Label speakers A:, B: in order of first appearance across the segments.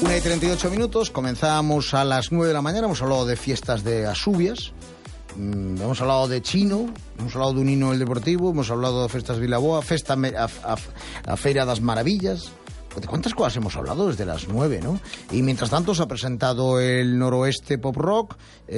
A: 1:38, comenzamos a las 9 de la mañana, hemos hablado de fiestas de Asubias, hemos hablado de Chino, hemos hablado de un hino del Deportivo, hemos hablado de festas Vilaboa, a Feira das Maravillas. ¿De cuántas cosas hemos hablado desde las 9, no? Y mientras tanto se ha presentado el Noroeste Pop Rock,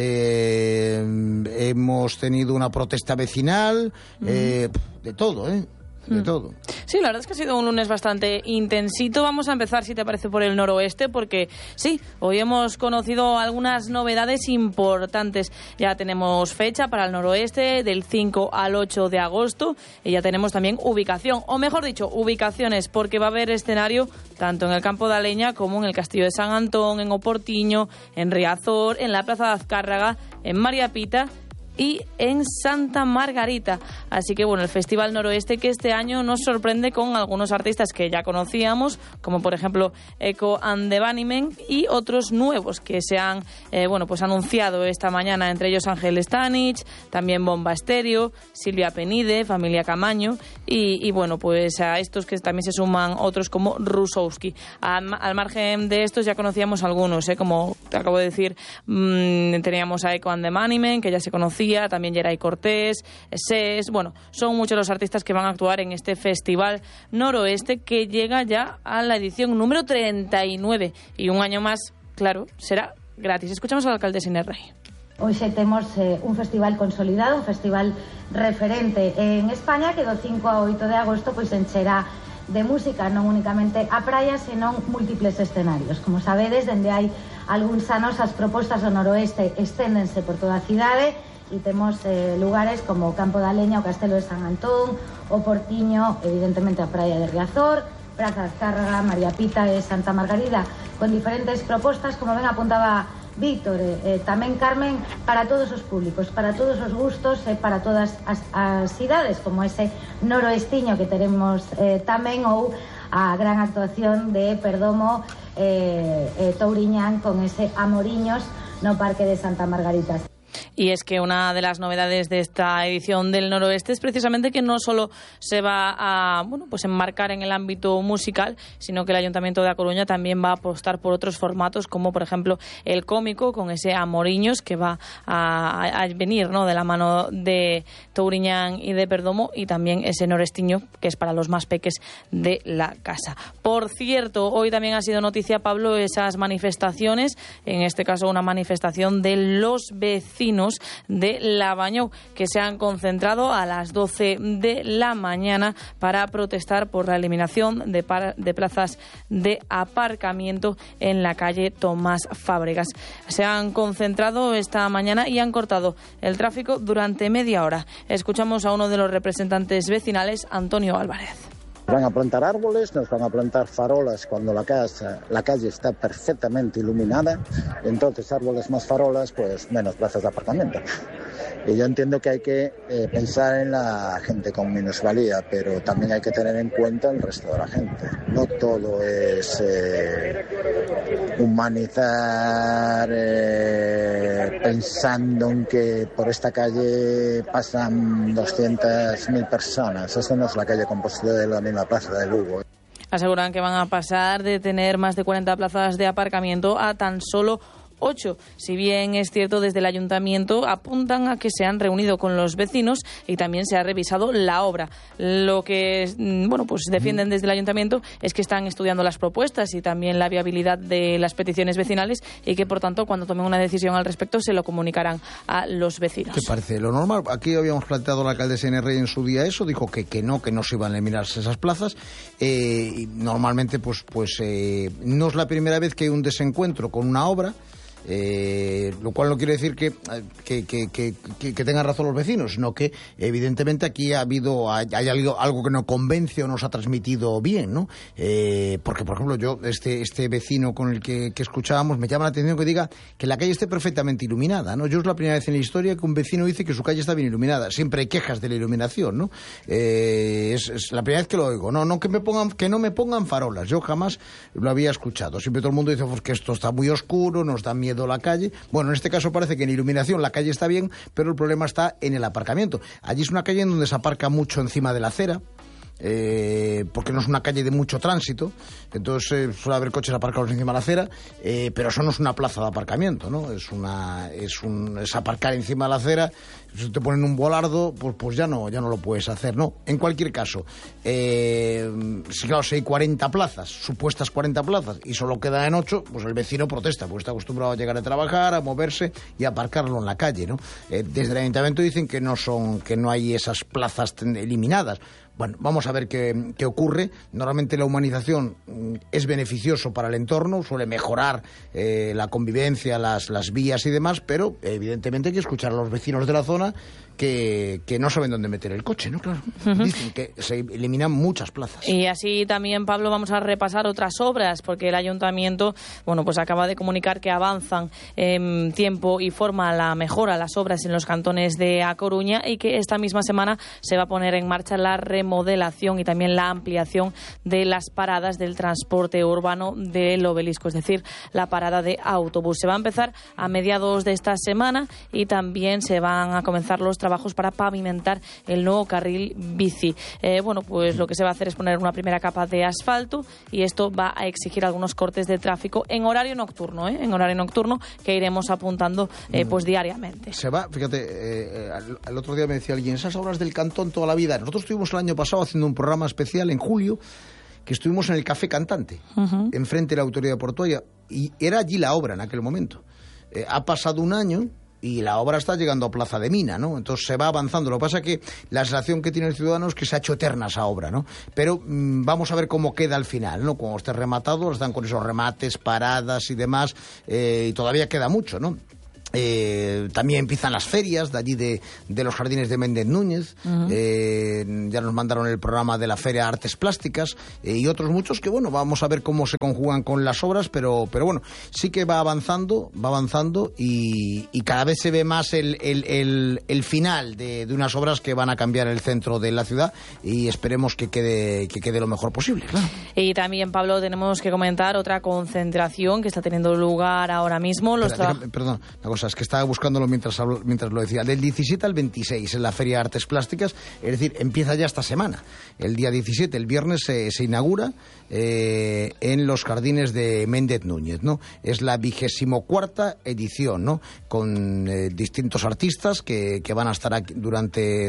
A: hemos tenido una protesta vecinal, de todo, de todo.
B: Sí, la verdad es que ha sido un lunes bastante intensito. Vamos a empezar, si te parece, por el noroeste, porque sí, hoy hemos conocido algunas novedades importantes. Ya tenemos fecha para el noroeste del 5 al 8 de agosto y ya tenemos también ubicación, o mejor dicho, ubicaciones, porque va a haber escenario tanto en el Campo de Aleña como en el Castillo de San Antón, en Oportiño, en Riazor, en la Plaza de Azcárraga, en María Pita y en Santa Margarita. Así que bueno, el Festival Noroeste, que este año nos sorprende con algunos artistas que ya conocíamos, como por ejemplo Echo and the Bunnymen, y otros nuevos que se han anunciado esta mañana, entre ellos Ángel Stanich, también Bomba Estéreo, Silvia Penide, Familia Camaño y bueno, pues a estos que también se suman otros como Rusowski. Al margen de estos ya conocíamos algunos, como te acabo de decir, teníamos a Echo and the Bunnymen, que ya se conocía, también Geray Cortés, SES, bueno, son muchos los artistas que van a actuar en este Festival Noroeste, que llega ya a la edición número 39 y un año más, claro, será gratis. Escuchamos al alcalde Inés Rey.
C: Hoy tenemos un festival consolidado, un festival referente en España, que do 5 a 8 de agosto pois encherá de música non únicamente a praia, senón múltiples escenarios. Como sabedes, dende hai algúns anos as propostas do noroeste esténdense por toda a cidade, e temos lugares como o Campo da Leña, o Castelo de San Antón, o Portiño, evidentemente a praia de Riazor, Praza de Azcárraga, María Pita e Santa Margarida, con diferentes propostas, como ben apuntaba Víctor, tamén Carmen, para todos os públicos, para todos os gustos e para todas as cidades, como ese noroestiño que teremos tamén, ou a gran actuación de Perdomo Touriñán con ese Amoriños no Parque de Santa Margarita.
B: Y es que una de las novedades de esta edición del Noroeste es precisamente que no solo se va a enmarcar en el ámbito musical, sino que el Ayuntamiento de A Coruña también va a apostar por otros formatos, como por ejemplo el cómico, con ese Amoriños que va a venir, ¿no?, de la mano de Touriñán y de Perdomo, y también ese norestiño, que es para los más peques de la casa. Por cierto, hoy también ha sido noticia, Pablo, esas manifestaciones, en este caso una manifestación de los vecinos de Lavañou, que se han concentrado a las 12 de la mañana para protestar por la eliminación de plazas de aparcamiento en la calle Tomás Fábregas. Se han concentrado esta mañana y han cortado el tráfico durante media hora. Escuchamos a uno de los representantes vecinales, Antonio Álvarez.
D: Van a plantar árboles, nos van a plantar farolas cuando la calle está perfectamente iluminada. Entonces, árboles más farolas, pues menos plazas de aparcamiento. Y yo entiendo que hay que pensar en la gente con minusvalía, pero también hay que tener en cuenta el resto de la gente. No todo es humanizar pensando en que por esta calle pasan 200.000 personas. Esto no es la calle Compostela de la misma plaza de Lugo.
B: Aseguran que van a pasar de tener más de 40 plazas de aparcamiento a tan solo 8. Si bien es cierto, desde el ayuntamiento apuntan a que se han reunido con los vecinos y también se ha revisado la obra. Lo que defienden desde el ayuntamiento es que están estudiando las propuestas y también la viabilidad de las peticiones vecinales, y que por tanto cuando tomen una decisión al respecto se lo comunicarán a los vecinos.
A: ¿Qué parece lo normal? Aquí habíamos planteado a la alcaldesa Inés Rey en su día eso, dijo que no se iban a eliminarse esas plazas, y normalmente no es la primera vez que hay un desencuentro con una obra. Lo cual no quiere decir que tengan razón los vecinos, sino que evidentemente aquí hay algo que no convence o nos ha transmitido bien, ¿no? Porque, por ejemplo, yo, este vecino con el que escuchábamos, me llama la atención que diga que la calle esté perfectamente iluminada, ¿no? Yo es la primera vez en la historia que un vecino dice que su calle está bien iluminada. Siempre hay quejas de la iluminación, ¿no? Es la primera vez que lo oigo. No que no me pongan farolas. Yo jamás lo había escuchado. Siempre todo el mundo dice que esto está muy oscuro, nos da miedo la calle. Bueno, en este caso parece que en iluminación la calle está bien, pero el problema está en el aparcamiento. Allí es una calle en donde se aparca mucho encima de la acera. porque no es una calle de mucho tránsito, entonces suele haber coches aparcados encima de la acera, pero eso no es una plaza de aparcamiento, ¿no? Es aparcar encima de la acera. Si te ponen un volardo, pues ya no lo puedes hacer, ¿no? En cualquier caso, si claro, si hay 40 plazas, supuestas 40 plazas, y solo quedan 8, pues el vecino protesta, porque está acostumbrado a llegar a trabajar, a moverse y a aparcarlo en la calle, ¿no? Desde el ayuntamiento dicen que no hay esas plazas eliminadas. Bueno, vamos a ver qué ocurre. Normalmente la humanización es beneficioso para el entorno, suele mejorar la convivencia, las vías y demás, pero evidentemente hay que escuchar a los vecinos de la zona que no saben dónde meter el coche, ¿no? Claro. Dicen que se eliminan muchas plazas.
B: Y así también, Pablo, vamos a repasar otras obras, porque el ayuntamiento, pues acaba de comunicar que avanzan en tiempo y forma la mejora las obras en los cantones de A Coruña, y que esta misma semana se va a poner en marcha la remodelación y también la ampliación de las paradas del transporte urbano del Obelisco, es decir, la parada de autobús. Se va a empezar a mediados de esta semana y también se van a comenzar los trabajos para pavimentar el nuevo carril bici. Pues lo que se va a hacer es poner una primera capa de asfalto, y esto va a exigir algunos cortes de tráfico en horario nocturno, que iremos apuntando pues diariamente.
A: Se va, fíjate, el otro día me decía alguien, esas obras del cantón toda la vida. Nosotros estuvimos el año pasado haciendo un programa especial en julio, que estuvimos en el Café Cantante, enfrente de la autoridad portuaria, y era allí la obra en aquel momento. Ha pasado un año y la obra está llegando a Plaza de Mina, ¿no? Entonces se va avanzando. Lo que pasa es que la sensación que tiene el ciudadano es que se ha hecho eterna esa obra, ¿no? Pero vamos a ver cómo queda al final, ¿no? Cuando esté rematado, están con esos remates, paradas y demás, y todavía queda mucho, ¿no? También empiezan las ferias de allí de los jardines de Méndez Núñez. Ya nos mandaron el programa de la Feria Artes Plásticas, y otros muchos que, vamos a ver cómo se conjugan con las obras, pero bueno, sí que va avanzando y cada vez se ve más el final de unas obras que van a cambiar el centro de la ciudad, y esperemos que quede lo mejor posible, claro.
B: Y también, Pablo, tenemos que comentar otra concentración que está teniendo lugar ahora mismo.
A: Perdón, una cosa, es que estaba buscándolo mientras lo decía. Del 17 al 26 en la Feria de Artes Plásticas, es decir, empieza ya esta semana. El día 17, el viernes, se inaugura en los jardines de Méndez Núñez, ¿no? Es la 24ª edición, ¿no? Con distintos artistas que van a estar aquí durante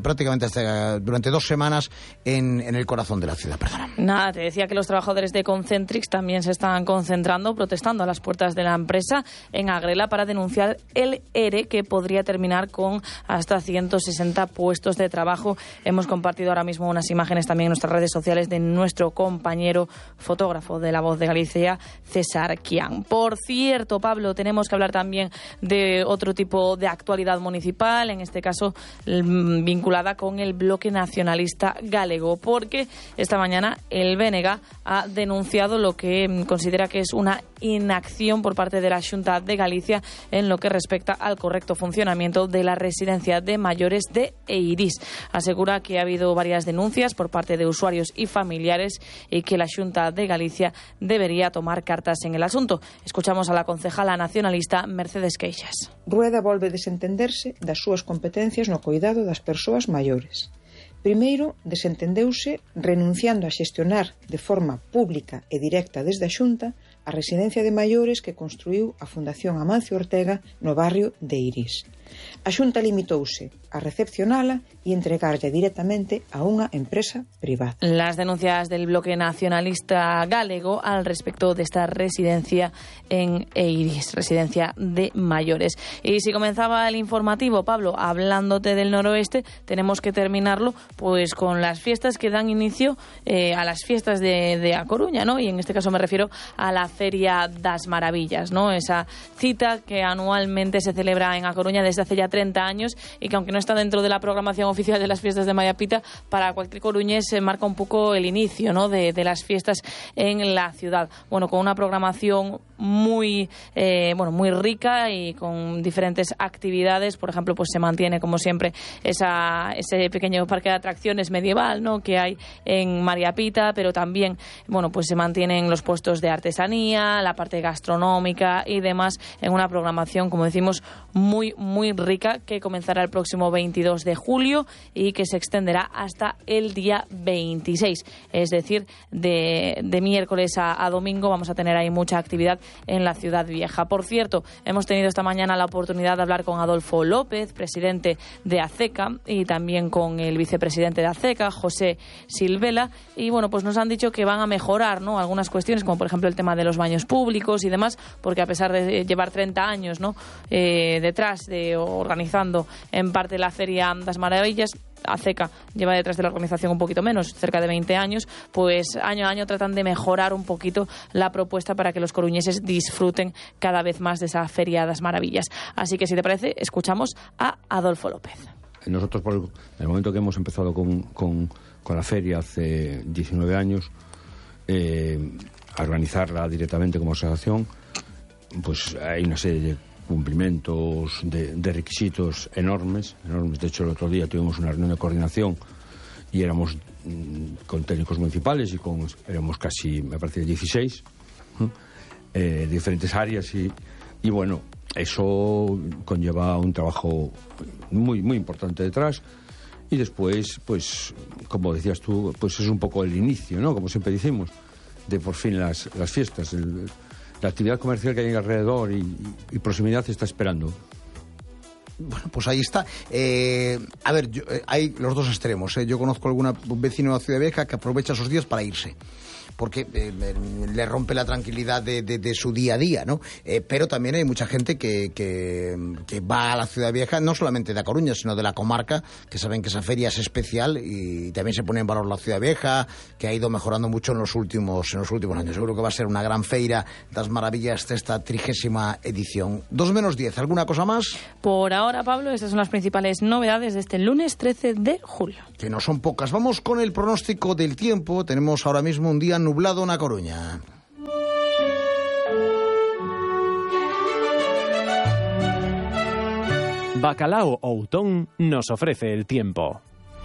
A: 2 semanas en el corazón de la ciudad. Perdona.
B: Nada, te decía que los trabajadores de Concentrix también se están concentrando, protestando a las puertas de la empresa en Agrela para denunciar el ERE, que podría terminar con hasta 160 puestos de trabajo. Hemos compartido ahora mismo unas imágenes también en nuestras redes sociales de nuestro compañero fotógrafo de La Voz de Galicia, César Quián. Por cierto, Pablo, tenemos que hablar también de otro tipo de actualidad municipal, en este caso vinculada con el bloque nacionalista galego, porque esta mañana el BNG ha denunciado lo que considera que es una inacción por parte de la Xunta de Galicia en lo que respecta al correcto funcionamiento de la residencia de mayores de Eirís. Asegura que ha habido varias denuncias por parte de usuarios y familiares y que la Xunta de Galicia debería tomar cartas en el asunto. Escuchamos a la concejala nacionalista Mercedes Queixas.
E: Rueda volve desentenderse das súas competencias no cuidado das persoas maiores. Primeiro, desentendeuse renunciando a xestionar de forma pública e directa desde a Xunta a residencia de maiores que construiu a Fundación Amancio Ortega no barrio de Eirís. A Xunta limitouse a recepcionala e entregarlle directamente a unha empresa privada.
B: Las denuncias del bloque nacionalista galego al respecto de esta residencia en Eirís, residencia de mayores. Y si comenzaba el informativo, Pablo, hablándote del noroeste, tenemos que terminarlo pues con las fiestas que dan inicio a las fiestas de A Coruña, ¿no? Y en este caso me refiero a la Feria das Maravillas, ¿no? Esa cita que anualmente se celebra en A Coruña desde hace ya 30 años y que, aunque no está dentro de la programación oficial de las fiestas de Mayapita, para cualquier coruñés se marca un poco el inicio, ¿no? de las fiestas en la ciudad. Bueno, con una programación muy muy rica y con diferentes actividades. Por ejemplo, pues se mantiene como siempre ese pequeño parque de atracciones medieval, ¿no?, que hay en María Pita, pero también pues se mantienen los puestos de artesanía, la parte gastronómica y demás, en una programación, como decimos, muy muy rica, que comenzará el próximo 22 de julio y que se extenderá hasta el día 26, es decir, de miércoles a domingo vamos a tener ahí mucha actividad en la Ciudad Vieja. Por cierto, hemos tenido esta mañana la oportunidad de hablar con Adolfo López, presidente de ACECA, y también con el vicepresidente de ACECA, José Silvela, y pues nos han dicho que van a mejorar, ¿no?, algunas cuestiones, como por ejemplo el tema de los baños públicos y demás, porque a pesar de llevar 30 años detrás de organizando en parte la Feria das Maravillas, ACECA lleva detrás de la organización un poquito menos, cerca de 20 años, pues año a año tratan de mejorar un poquito la propuesta para que los coruñeses disfruten cada vez más de esa Feria das Maravillas. Así que, si te parece, escuchamos a Adolfo López.
F: Nosotros, por el momento que hemos empezado con la feria hace 19 años, a organizarla directamente como asociación, pues hay una serie de cumplimientos, de requisitos enormes. De hecho, el otro día tuvimos una reunión de coordinación y éramos con técnicos municipales y éramos casi, me parece, 16 diferentes áreas y eso conlleva un trabajo muy muy importante detrás. Y después, pues, como decías tú, pues es un poco el inicio, ¿no?, como siempre decimos, de por fin las fiestas. La actividad comercial que hay alrededor y proximidad está esperando.
A: Bueno, pues ahí está. A ver, hay los dos extremos. Yo conozco a algún vecino de la Ciudad Vieja que aprovecha esos días para irse, porque le rompe la tranquilidad de su día a día, ¿no? Pero también hay mucha gente que va a la Ciudad Vieja, no solamente de A Coruña, sino de la comarca, que saben que esa feria es especial y también se pone en valor la Ciudad Vieja, que ha ido mejorando mucho en los últimos años. Seguro que va a ser una gran feira das maravillas de esta 30ª edición. 2:10, ¿alguna cosa más?
B: Por ahora, Pablo, estas son las principales novedades de este lunes 13 de julio.
A: Que no son pocas. Vamos con el pronóstico del tiempo. Tenemos ahora mismo un día nublado en A Coruña.
G: Bacalao Outón nos ofrece el tiempo.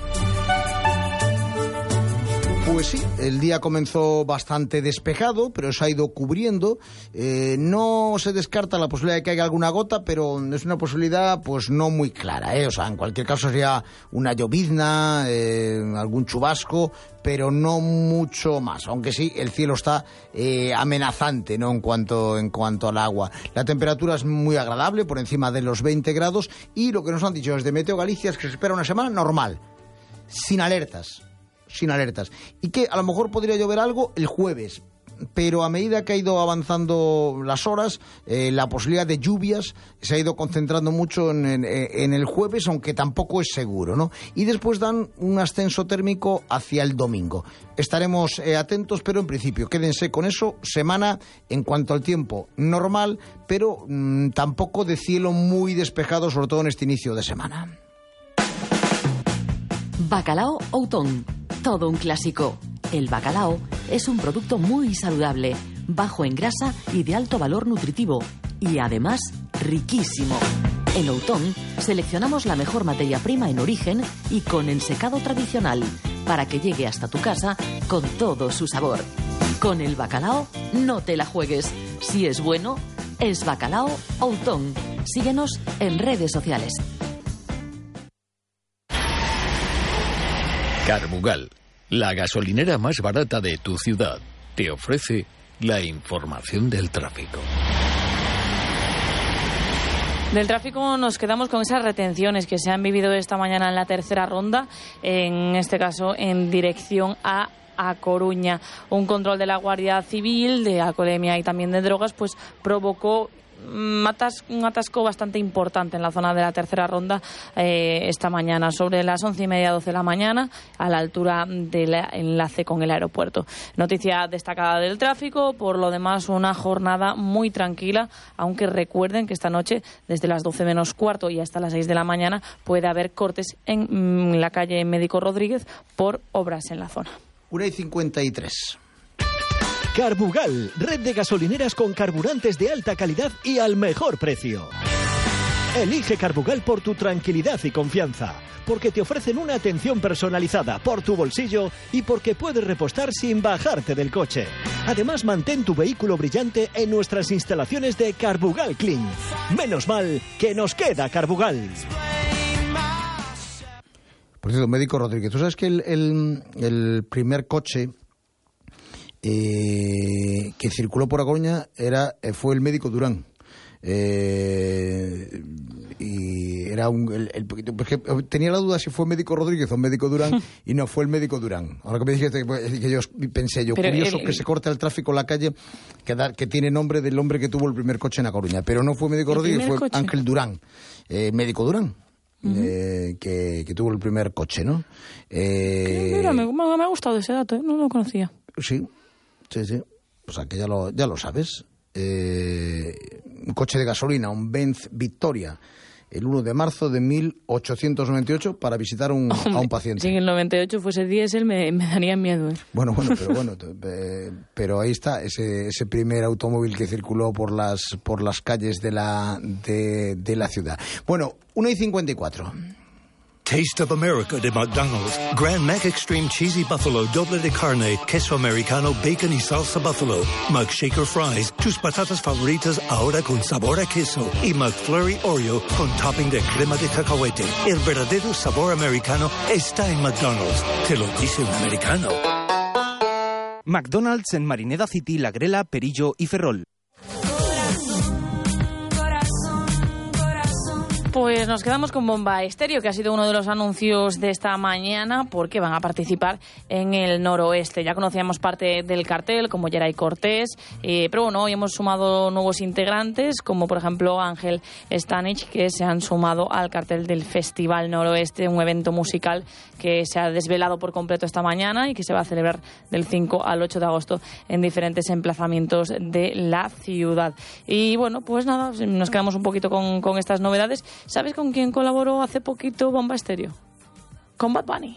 A: Pues sí, el día comenzó bastante despejado, pero se ha ido cubriendo. No se descarta la posibilidad de que haya alguna gota, pero es una posibilidad pues no muy clara, O sea, en cualquier caso sería una llovizna, algún chubasco, pero no mucho más. Aunque sí, el cielo está amenazante, ¿no?, en cuanto al agua. La temperatura es muy agradable, por encima de los 20 grados, y lo que nos han dicho desde Meteo Galicia es que se espera una semana normal, sin alertas, y que a lo mejor podría llover algo el jueves, pero a medida que ha ido avanzando las horas, la posibilidad de lluvias se ha ido concentrando mucho en el jueves, aunque tampoco es seguro, ¿no? Y después dan un ascenso térmico hacia el domingo. Estaremos atentos, pero en principio quédense con eso. Semana, en cuanto al tiempo, normal, pero tampoco de cielo muy despejado, sobre todo en este inicio de semana.
H: Bacalao Outón, todo un clásico. El bacalao es un producto muy saludable, bajo en grasa y de alto valor nutritivo, y además riquísimo. En Outón seleccionamos la mejor materia prima en origen y con ensecado tradicional, para que llegue hasta tu casa con todo su sabor. Con el bacalao no te la juegues. Si es bueno, es Bacalao Outón. Síguenos en redes sociales.
I: Carbugal, la gasolinera más barata de tu ciudad, te ofrece la información del tráfico.
B: Del tráfico nos quedamos con esas retenciones que se han vivido esta mañana en la tercera ronda, en este caso en dirección a Coruña. Un control de la Guardia Civil, de alcoholemia y también de drogas, pues provocó un atasco bastante importante en la zona de la tercera ronda esta mañana, sobre las 11:30, 12 de la mañana, a la altura del enlace con el aeropuerto. Noticia destacada del tráfico. Por lo demás, una jornada muy tranquila, aunque recuerden que esta noche, desde las 12 menos cuarto y hasta las 6 de la mañana, puede haber cortes en la calle Médico Rodríguez por obras en la zona.
A: 1:53.
J: Carbugal, red de gasolineras con carburantes de alta calidad y al mejor precio. Elige Carbugal por tu tranquilidad y confianza, porque te ofrecen una atención personalizada por tu bolsillo y porque puedes repostar sin bajarte del coche. Además, mantén tu vehículo brillante en nuestras instalaciones de Carbugal Clean. Menos mal que nos queda Carbugal.
A: Por cierto, médico Rodríguez, ¿tú sabes que el primer coche que circuló por A Coruña fue el médico Durán? Y era porque tenía la duda si fue médico Rodríguez o médico Durán y no fue el médico Durán. Ahora que me dijiste que yo pensé yo, pero curioso que se corta el tráfico en la calle que tiene nombre del hombre que tuvo el primer coche en A Coruña, pero no fue médico Rodríguez, fue coche. Ángel Durán, médico Durán. Que tuvo el primer coche, ¿no?
B: Mira, me ha gustado ese dato, no lo conocía.
A: Sí. O sea, que ya lo sabes. Un coche de gasolina, un Benz Victoria, el 1 de marzo de 1898 para visitar a un paciente.
B: Si en el 98 fuese diésel me daría miedo.
A: Bueno, pero ahí está ese primer automóvil que circuló por las calles de la ciudad. Bueno, 1:54.
K: Taste of America de McDonald's. Grand Mac Extreme Cheesy Buffalo, doble de carne, queso americano, bacon y salsa buffalo. McShaker Fries, tus patatas favoritas ahora con sabor a queso. Y McFlurry Oreo con topping de crema de cacahuete. El verdadero sabor americano está en McDonald's. Te lo dice un americano.
L: McDonald's en Marineda City, La Grela, Perillo y Ferrol.
B: Pues nos quedamos con Bomba Estéreo, que ha sido uno de los anuncios de esta mañana, porque van a participar en el Noroeste. Ya conocíamos parte del cartel, como Geray Cortés, pero bueno, hoy hemos sumado nuevos integrantes, como por ejemplo Ángel Stanich, que se han sumado al cartel del Festival Noroeste, un evento musical que se ha desvelado por completo esta mañana y que se va a celebrar del 5 al 8 de agosto en diferentes emplazamientos de la ciudad. Y bueno, pues nada, nos quedamos un poquito con estas novedades. ¿Sabes con quién colaboró hace poquito Bomba Estéreo? Con Bad Bunny.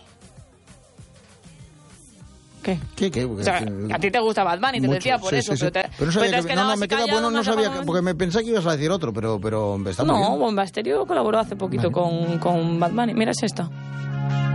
B: ¿Qué? O sea, a ti te gusta Bad Bunny, te lo decía por eso.
A: Sí. Pero no sabía me queda bueno, no sabía, porque me pensé que ibas a decir otro, pero está muy bien.
B: No, Bomba Estéreo colaboró hace poquito con Bad Bunny. Mira, es esto.